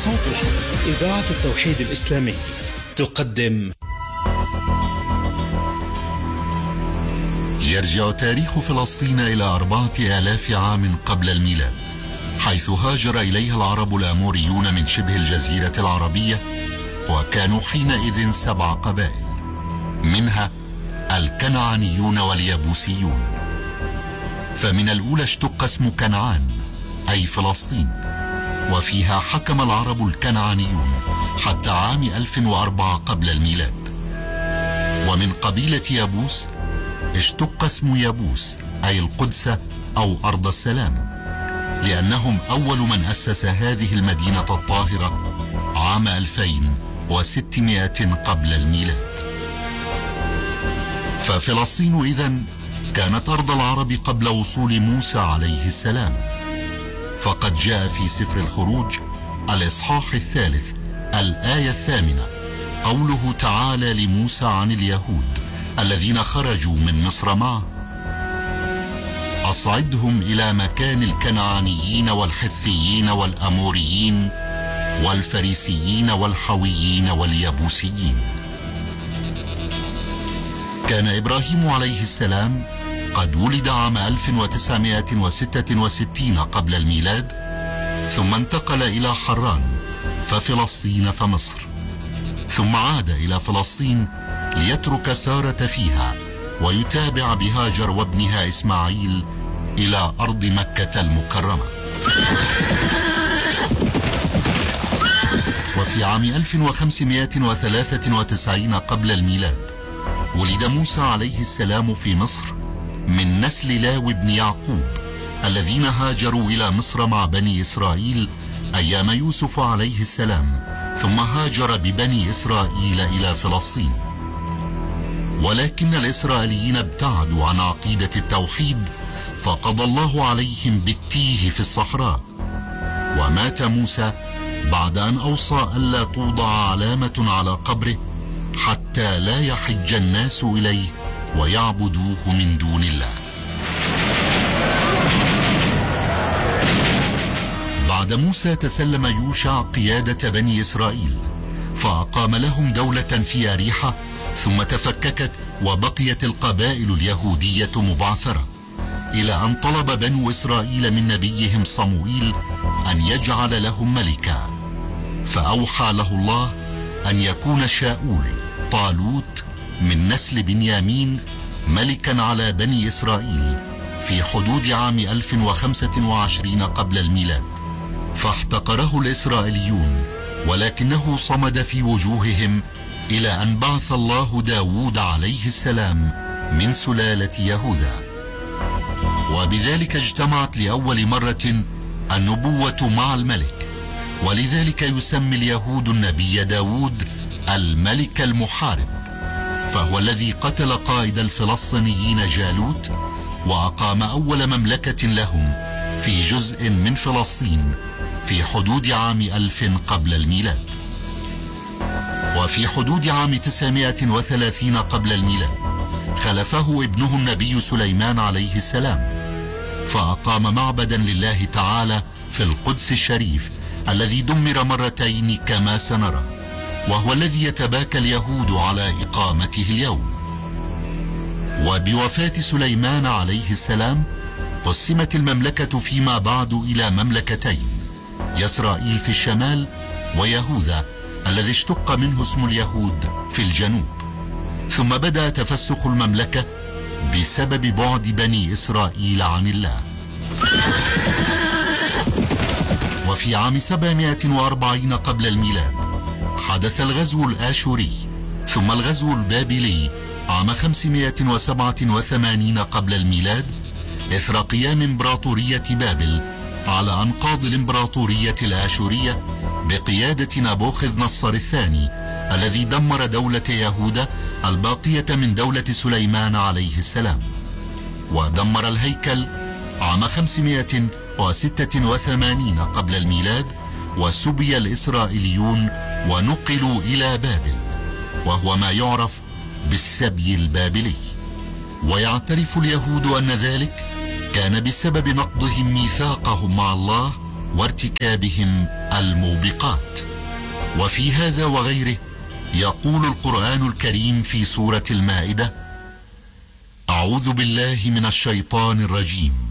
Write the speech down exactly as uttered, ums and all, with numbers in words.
صوت الحق إذاعة التوحيد الإسلامي تقدم. يرجع تاريخ فلسطين إلى أربعة آلاف عام قبل الميلاد، حيث هاجر إليها العرب الآموريون من شبه الجزيرة العربية، وكانوا حينئذ سبع قبائل، منها الكنعانيون واليبوسيون. فمن الأولى اشتق اسم كنعان أي فلسطين، وفيها حكم العرب الكنعانيون حتى عام ألف وأربعة قبل الميلاد. ومن قبيلة يبوس اشتق اسم يبوس أي القدس أو أرض السلام، لأنهم أول من أسس هذه المدينة الطاهرة عام ألفين وستمائة قبل الميلاد. ففلسطين إذن كانت أرض العرب قبل وصول موسى عليه السلام، فقد جاء في سفر الخروج الإصحاح الثالث الآية الثامنة قوله تعالى لموسى عن اليهود الذين خرجوا من مصر معه: أصعدهم إلى مكان الكنعانيين والحثيين والأموريين والفريسيين والحويين واليبوسيين. كان إبراهيم عليه السلام قد ولد عام ألف وتسعمائة وستة وستين قبل الميلاد، ثم انتقل إلى حران ففلسطين فمصر، ثم عاد إلى فلسطين ليترك سارة فيها ويتابع بهاجر وابنها إسماعيل إلى أرض مكة المكرمة. وفي عام ألف وخمسمائة وثلاثة وتسعين قبل الميلاد ولد موسى عليه السلام في مصر من نسل لاوي بن يعقوب الذين هاجروا إلى مصر مع بني إسرائيل أيام يوسف عليه السلام، ثم هاجر ببني إسرائيل إلى فلسطين. ولكن الإسرائيليين ابتعدوا عن عقيدة التوحيد، فقضى الله عليهم بالتيه في الصحراء، ومات موسى بعد أن أوصى ألا توضع علامة على قبره حتى لا يحج الناس إليه ويعبدوه من دون الله. بعد موسى تسلم يوشع قيادة بني إسرائيل، فأقام لهم دولة في أريحة، ثم تفككت وبقيت القبائل اليهودية مبعثرة، إلى أن طلب بنو إسرائيل من نبيهم صموئيل أن يجعل لهم ملكا، فأوحى له الله أن يكون شاؤول طالوت من نسل بنيامين ملكا على بني إسرائيل في حدود عام ألف وخمسة وعشرين قبل الميلاد. فاحتقره الإسرائيليون، ولكنه صمد في وجوههم إلى أن بعث الله داود عليه السلام من سلالة يهوذا، وبذلك اجتمعت لأول مرة النبوة مع الملك، ولذلك يسمي اليهود النبي داود الملك المحارب، فهو الذي قتل قائد الفلسطينيين جالوت، وأقام أول مملكة لهم في جزء من فلسطين في حدود عام ألف قبل الميلاد. وفي حدود عام تسعمائة وثلاثين قبل الميلاد خلفه ابنه النبي سليمان عليه السلام، فأقام معبدا لله تعالى في القدس الشريف الذي دمر مرتين كما سنرى، وهو الذي يتباكى اليهود على إقامته اليوم. وبوفاة سليمان عليه السلام قسمت المملكة فيما بعد إلى مملكتين: يسرائيل في الشمال، ويهوذا الذي اشتق منه اسم اليهود في الجنوب. ثم بدأ تفسخ المملكة بسبب بعد بني إسرائيل عن الله. وفي عام سبعمائة وأربعين قبل الميلاد حدث الغزو الآشوري، ثم الغزو البابلي عام خمسمائة وسبعة وثمانين قبل الميلاد، إثر قيام إمبراطورية بابل على أنقاض الإمبراطورية الآشورية بقيادة نبوخذ نصر الثاني، الذي دمر دولة يهوذا الباقية من دولة سليمان عليه السلام، ودمر الهيكل عام خمسمائة وستة وثمانين قبل الميلاد. وسبي الإسرائيليون ونقلوا إلى بابل، وهو ما يعرف بالسبي البابلي. ويعترف اليهود أن ذلك كان بسبب نقضهم ميثاقهم مع الله وارتكابهم الموبقات. وفي هذا وغيره يقول القرآن الكريم في سورة المائدة: أعوذ بالله من الشيطان الرجيم،